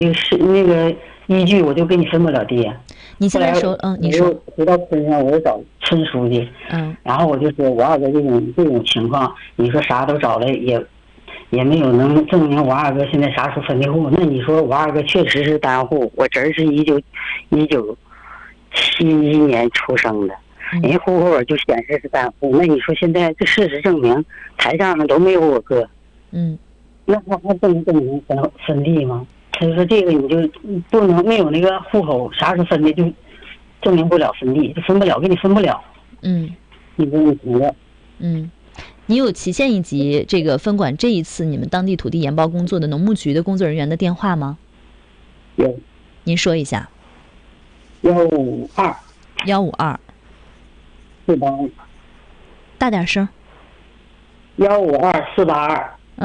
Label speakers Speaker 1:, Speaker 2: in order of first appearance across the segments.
Speaker 1: 是那个依据，我就跟你分不了地。
Speaker 2: 你现在说，你说
Speaker 1: 回到村上，我就找村书记，然后我就说我二哥这种情况，你说啥都找了，也没有能证明我二哥现在啥时候分的户。那你说我二哥确实是单户，我侄儿是1971年出生的，人户口本就显示是单户。那你说现在这事实证明台上面都没有我哥，那他还不能证明分地吗？他就说这个你就不能没有那个户口啥时候分的就证明不了分地，就分不了，给你分不了。你不用停了。
Speaker 2: 你有祁县一级这个分管这一次你们当地土地研报工作的农牧局的工作人员的电话吗？
Speaker 1: 有。
Speaker 2: 您说一下。
Speaker 1: 152 482。
Speaker 2: 大点声。
Speaker 1: 152 482。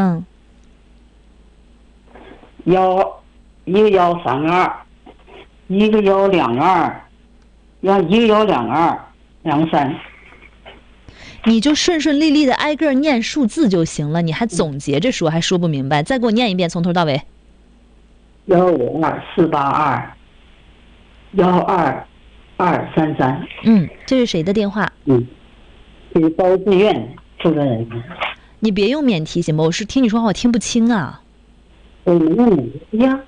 Speaker 1: 一个1 3个2，一个1 2个2，一个1 2个2，两个3。
Speaker 2: 你就顺顺利利的挨个念数字就行了，你还总结着说，还说不明白，再给我念一遍，从头到尾。
Speaker 1: 152 482 12233。
Speaker 2: 这是谁的电话？
Speaker 1: 这是包志愿负责人。
Speaker 2: 你别用免提行吗？我是听你说话我听不清啊。
Speaker 1: 我没用免提呀。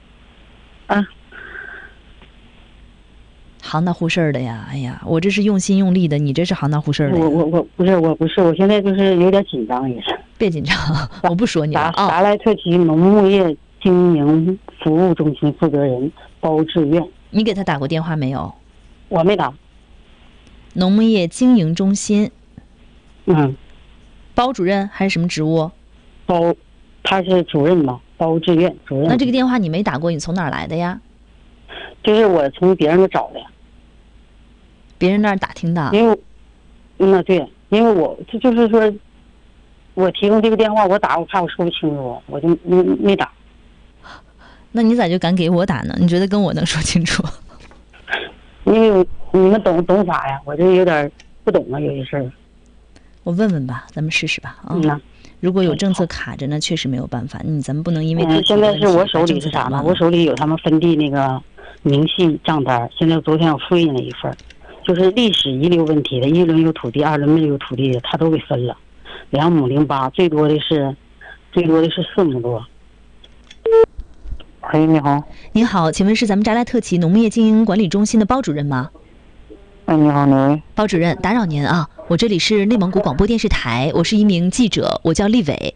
Speaker 2: 行当户事儿的呀，哎呀，我这是用心用力的，你这是行当户事儿的。
Speaker 1: 我不是，我现在就是有点紧张也是。
Speaker 2: 别紧张，我不说你了啊。
Speaker 1: 达莱特旗农牧业经营服务中心负责人包志愿。
Speaker 2: 你给他打过电话没有？
Speaker 1: 我没打。
Speaker 2: 农牧业经营中心。包主任还是什么职务？
Speaker 1: 他是主任嘛，包志愿主任。
Speaker 2: 那这个电话你没打过，你从哪儿来的呀？
Speaker 1: 就是我从别人那找的。
Speaker 2: 别人那儿打听的。
Speaker 1: 因为，对，因为我就是说，我提供这个电话，我打，我怕我说不清楚，我就没打。
Speaker 2: 那你咋就敢给我打呢？你觉得跟我能说清楚？
Speaker 1: 因为你们懂啥呀？我这有点不懂啊，有些事儿。
Speaker 2: 我问问吧，咱们试试吧如果有政策卡着呢，确实没有办法。咱们不能因为
Speaker 1: 现在是我手里是啥呢？我手里有他们分地那个明细账单，现在昨天我复印了一份，就是历史遗留问题的，一轮有土地，二轮没有土地的，他都给分了，2亩08，最多的是4亩多。你好。
Speaker 2: 你好，请问是咱们扎莱特旗农牧业经营管理中心的包主任吗？
Speaker 1: 你好，哪位？
Speaker 2: 包主任，打扰您啊，我这里是内蒙古广播电视台，我是一名记者，我叫立伟。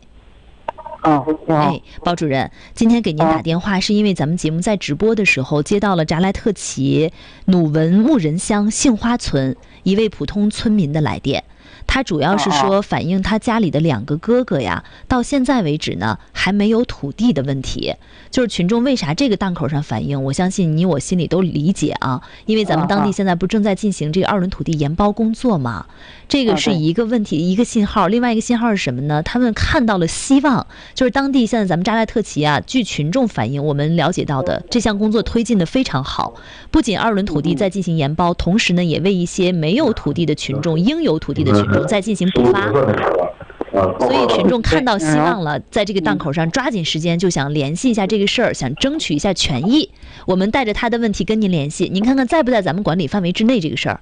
Speaker 2: 包主任，今天给您打电话是因为咱们节目在直播的时候接到了扎莱特旗努文牧人乡杏花村一位普通村民的来电，他主要是说反映他家里的2个哥哥呀，到现在为止呢还没有土地的问题。就是群众为啥这个档口上反映，我相信你我心里都理解啊，因为咱们当地现在不正在进行这个2轮土地研包工作吗？这个是一个问题，一个信号。另外一个信号是什么呢？他们看到了希望，就是当地现在咱们扎莱特旗啊，据群众反映，我们了解到的这项工作推进的非常好，不仅2轮土地在进行研包，同时呢也为一些没有土地的群众、应有土地的群众在进行补发。所以群众看到希望了，在这个档口上抓紧时间就想联系一下这个事儿，想争取一下权益。我们带着他的问题跟您联系，您看看在不在咱们管理范围之内这个事儿。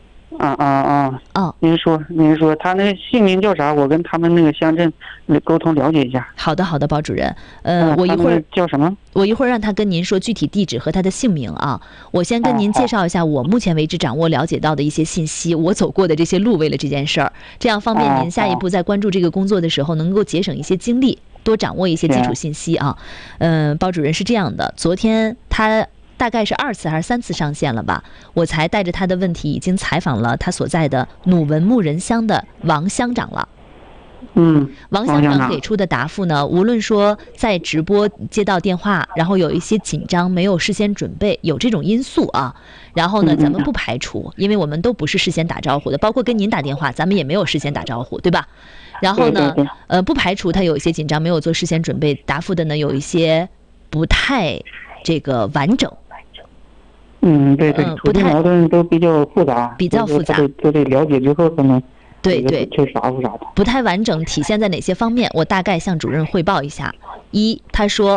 Speaker 1: 您说他那姓名叫啥？我跟他们那个乡镇沟通了解一下。
Speaker 2: 好的，包主任。我一会儿
Speaker 1: 叫什么？
Speaker 2: 我一会儿让他跟您说具体地址和他的姓名啊。我先跟您介绍一下我目前为止掌握了解到的一些信息，我走过的这些路，为了这件事儿，这样方便您下一步在关注这个工作的时候能够节省一些精力，多掌握一些基础信息啊。包主任是这样的，昨天他大概是2次还是3次上线了吧，我才带着他的问题已经采访了他所在的努文牧人乡的王乡长了。王乡长给出的答复呢，无论说在直播接到电话，然后有一些紧张，没有事先准备，有这种因素啊。然后呢，咱们不排除，因为我们都不是事先打招呼的，包括跟您打电话，咱们也没有事先打招呼，对吧？然后呢，不排除他有一些紧张，没有做事先准备，答复的呢有一些不太这个完整。
Speaker 1: 对，土地矛盾都比较复杂，都得了解之后才能。
Speaker 2: 对，
Speaker 1: 这啥不啥的，
Speaker 2: 不太完整，体现在哪些方面？我大概向主任汇报一下。他说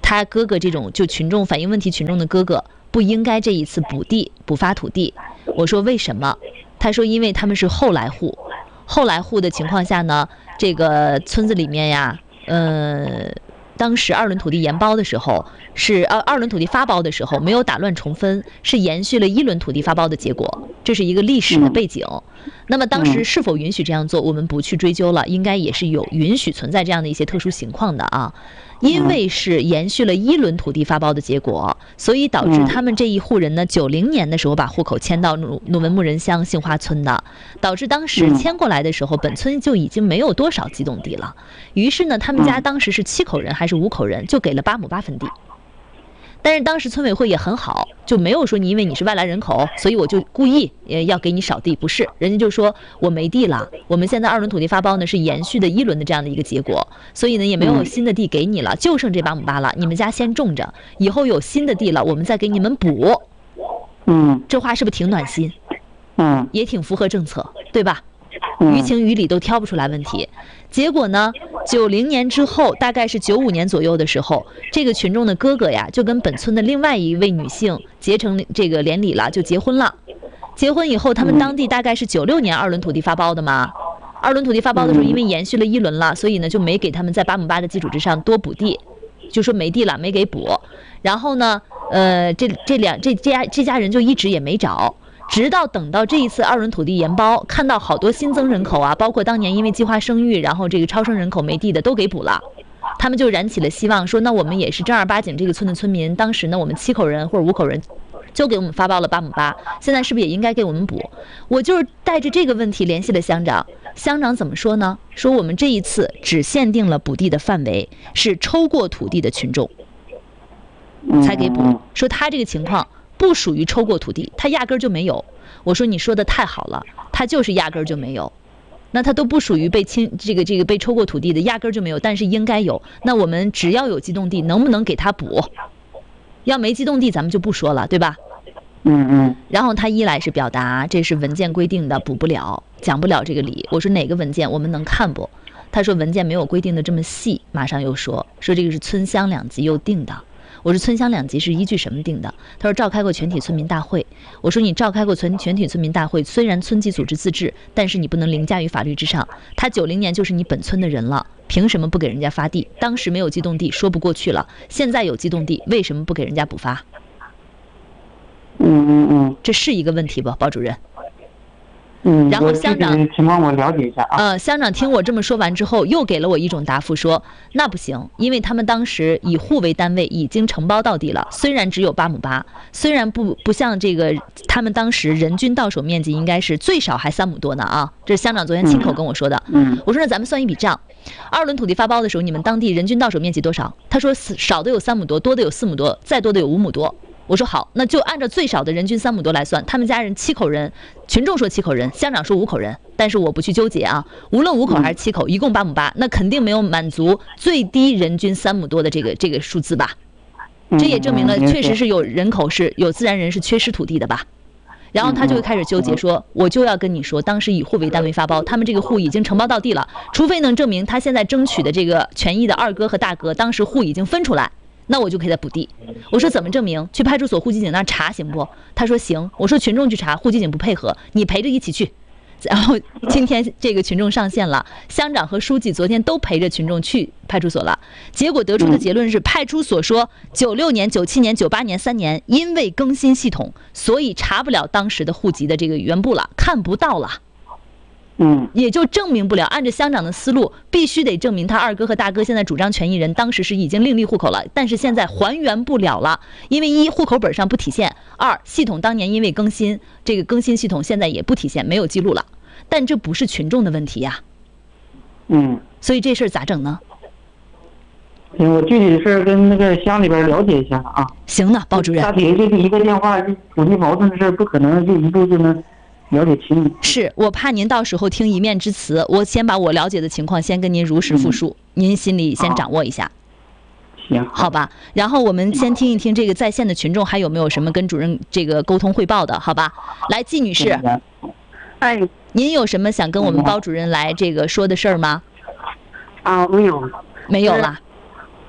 Speaker 2: 他哥哥这种就群众反映问题群众的哥哥不应该这一次补发土地。我说为什么？他说因为他们是后来户，后来户的情况下呢，这个村子里面呀，当时二轮土地延包的时候是二轮土地发包的时候没有打乱重分，是延续了一轮土地发包的结果，这是一个历史的背景。那么当时是否允许这样做，我们不去追究了，应该也是有允许存在这样的一些特殊情况的啊。因为是延续了一轮土地发包的结果，所以导致他们这一户人呢，90年的时候把户口迁到努文牧人乡杏花村的，导致当时迁过来的时候，本村就已经没有多少机动地了。于是呢，他们家当时是7口人还是5口人，就给了8亩8分地。但是当时村委会也很好，就没有说你因为你是外来人口，所以我就故意要给你少地，不是，人家就说我没地了，我们现在2轮土地发包呢是延续的1轮的这样的一个结果，所以呢也没有新的地给你了，就剩这8亩8了，你们家先种着，以后有新的地了我们再给你们补。这话是不是挺暖心？也挺符合政策，对吧？于情于理都挑不出来问题。结果呢，90年之后，大概是95年左右的时候，这个群众的哥哥呀，就跟本村的另外一位女性结成这个连理了，就结婚了。结婚以后，他们当地大概是96年2轮土地发包的嘛。2轮土地发包的时候，因为延续了1轮了，所以呢就没给他们在8亩8的基础之上多补地，就说没地了，没给补。然后呢，这家人就一直也没找。直到等到这一次2轮土地延包，看到好多新增人口啊，包括当年因为计划生育，然后这个超生人口没地的都给补了，他们就燃起了希望，说那我们也是正儿八经这个村的村民，当时呢我们7口人或者5口人就给我们发包了8亩8，现在是不是也应该给我们补？我就是带着这个问题联系了乡长，乡长怎么说呢？说我们这一次只限定了补地的范围是抽过土地的群众才给补，说他这个情况不属于抽过土地，他压根儿就没有。我说你说的太好了，他就是压根儿就没有，那他都不属于被被抽过土地的，压根儿就没有，但是应该有。那我们只要有机动地，能不能给他补？要没机动地咱们就不说了，对吧？然后他一来是表达这是文件规定的，补不了，讲不了这个理。我说哪个文件我们能看不？他说文件没有规定的这么细，马上又说这个是村乡2级又定的。我说村乡2级是依据什么定的？他说召开过全体村民大会。我说你召开过全体村民大会，虽然村级组织自治，但是你不能凌驾于法律之上。他90年就是你本村的人了，凭什么不给人家发地？当时没有机动地说不过去了，现在有机动地，为什么不给人家补发？这是一个问题不，包主任？然后乡长
Speaker 3: 情况我了解一下啊。
Speaker 2: 乡长听我这么说完之后，又给了我一种答复，说那不行，因为他们当时以户为单位已经承包到地了，虽然只有8亩8，虽然不像这个他们当时人均到手面积应该是最少还3亩多呢啊，这是乡长昨天亲口跟我说的。我说那咱们算一笔账，2轮土地发包的时候，你们当地人均到手面积多少？他说少的有3亩多，多的有4亩多，再多的有5亩多。我说好，那就按照最少的人均3亩多来算，他们家人7口人，群众说7口人，乡长说5口人，但是我不去纠结啊，无论5口还是7口，一共8亩8，那肯定没有满足最低人均3亩多的这个数字吧？这也证明了确实是有人口是有自然人是缺失土地的吧？然后他就会开始纠结说，我就要跟你说，当时以户为单位发包，他们这个户已经承包到地了，除非能证明他现在争取的这个权益的2哥和大哥当时户已经分出来，那我就给他补地。我说怎么证明？去派出所户籍警那查行不？他说行。我说群众去查，户籍警不配合，你陪着一起去。然后今天这个群众上线了，乡长和书记昨天都陪着群众去派出所了。结果得出的结论是，派出所说96年、97年、98年3年因为更新系统，所以查不了当时的户籍的这个原部了，看不到了。也就证明不了，按照乡长的思路，必须得证明他2哥和大哥现在主张权益人当时是已经另立户口了，但是现在还原不了了，因为1户口本上不体现，2系统当年因为更新，这个更新系统现在也不体现，没有记录了，但这不是群众的问题呀。所以这事儿咋整呢？
Speaker 3: 行，我具体的事跟那个乡里边了解一下啊。
Speaker 2: 行呢，包主任。
Speaker 3: 大体这一个电话，土地矛盾的事不可能就一步就能了解清楚。
Speaker 2: 是我怕您到时候听一面之词，我先把我了解的情况先跟您如实复述，您心里先掌握一下。
Speaker 3: 行，
Speaker 2: 好吧。然后我们先听一听这个在线的群众还有没有什么跟主任这个沟通汇报的，好吧？来，季女士，
Speaker 1: 哎，
Speaker 2: 您有什么想跟我们包主任来这个说的事儿吗？
Speaker 1: 没有，
Speaker 2: 没有了。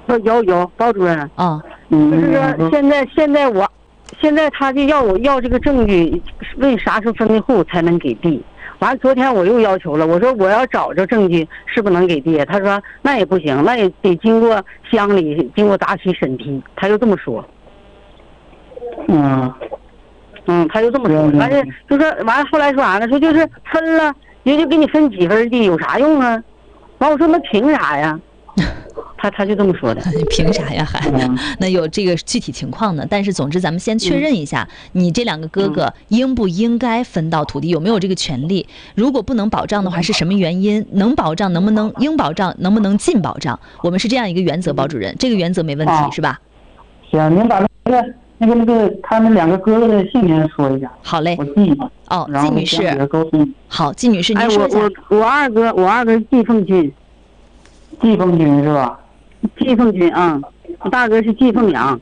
Speaker 1: 有包主任
Speaker 2: 啊。
Speaker 1: 就是说现在他就要我要这个证据，问啥时候分配户才能给地。完了，昨天我又要求了，我说我要找着证据是不能给地。他说那也不行，那也得经过乡里经过杂区审批。他就这么说。他就这么说。完了就说完了，后来说啥呢？说就是分了，也就给你分几分地，有啥用啊？完我说那凭啥呀？他就这么说的。
Speaker 2: 凭啥呀还？那有这个具体情况呢？但是总之咱们先确认一下，你这2个哥哥应不应该分到土地，有没有这个权利？如果不能保障的话，是什么原因？能保障能不能应保障，能不能尽保障？我们是这样一个原则，包主任，这个原则没问题是吧？
Speaker 3: 行，您把那个他们2个哥哥的姓名说一下。
Speaker 2: 好嘞。
Speaker 3: 我记一下。
Speaker 2: 季女士。好，季女士，您说一下。
Speaker 1: 我二哥是季凤军。
Speaker 3: 季凤军是吧？
Speaker 1: 季凤军啊，我大哥是季凤阳。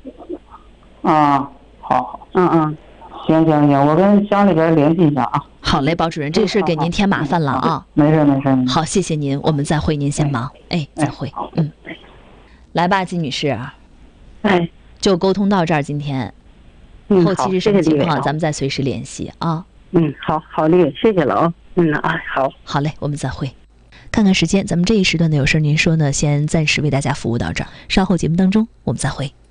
Speaker 3: 好。行，我跟乡里边联系一下啊。
Speaker 2: 好嘞，包主任，这个事给您添麻烦了啊。
Speaker 3: 没事。
Speaker 2: 好，谢谢您，我们再会，您先忙。再会。来吧，季女士。就沟通到这儿，今天。后期是什么情况，咱们再随时联系啊。
Speaker 1: 好嘞，谢谢了啊。
Speaker 2: 好嘞，我们再会。看看时间，咱们这一时段的有事您说呢，先暂时为大家服务到这儿，稍后节目当中我们再会。